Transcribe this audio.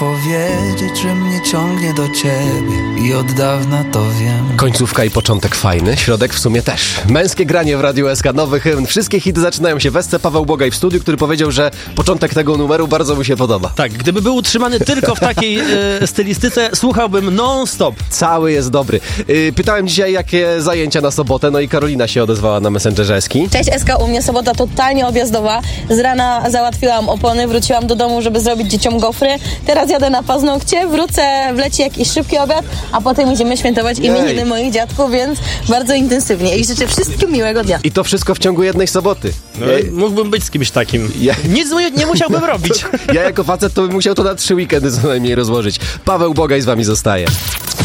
Powiedzieć, że mnie ciągnie do ciebie i od dawna to wiem. Końcówka i początek fajny, środek w sumie też. Męskie granie w Radiu SK, nowy hymn. Wszystkie hity zaczynają się w Esce. Paweł Bogaj w studiu, który powiedział, że początek tego numeru bardzo mu się podoba. Tak, gdyby był utrzymany tylko w takiej stylistyce, słuchałbym non-stop. Cały jest dobry. Pytałem dzisiaj, jakie zajęcia na sobotę, no i Karolina się odezwała na Messengerze Eski. Cześć SK, u mnie sobota totalnie objazdowa. Z rana załatwiłam opony, wróciłam do domu, żeby zrobić dzieciom gofry. Teraz jadę na paznokcie, wrócę, wleci jakiś szybki obiad, a potem idziemy świętować imieniny moich dziadków, więc bardzo intensywnie. I życzę wszystkim miłego dnia. I to wszystko w ciągu jednej soboty. No, mógłbym być z kimś takim. Nic nie musiałbym robić. Ja jako facet to bym musiał to na 3 weekendy co najmniej rozłożyć. Paweł Bogaj z wami zostaje.